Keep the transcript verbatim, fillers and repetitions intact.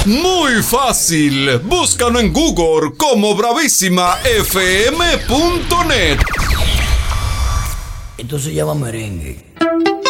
Muy fácil. Búscanos en Google como bravísima f m punto net. Esto se llama merengue.